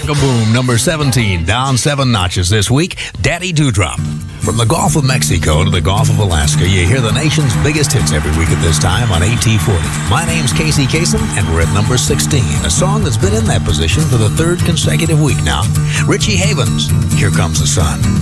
Boom, number 17, down 7 notches this week. Daddy Dewdrop. From the Gulf of Mexico to the Gulf of Alaska, you hear the nation's biggest hits every week at this time on AT40. My name's Casey Kasem, and we're at number 16, a song that's been in that position for the 3rd consecutive week now. Richie Havens, Here Comes the Sun.